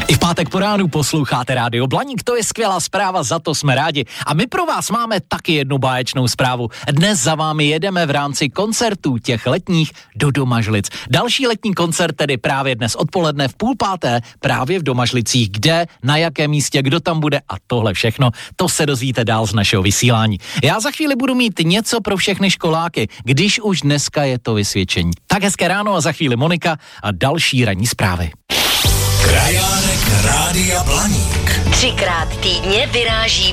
I v pátek po ránu posloucháte Rádio Blaník, to je skvělá zpráva, za to jsme rádi. A my pro vás máme taky jednu báječnou zprávu. Dnes za vámi jedeme v rámci koncertů těch letních do Domažlic. Další letní koncert tedy právě dnes odpoledne v 4:30 právě v Domažlicích. Kde, na jakém místě, kdo tam bude a tohle všechno, to se dozvíte dál z našeho vysílání. Já za chvíli budu mít něco pro všechny školáky, když už dneska je to vysvědčení. Tak hezké ráno a za chvíli Monika a další ranní zprávy. Krajánek Rádia Blaník. 3krát týdně vyráží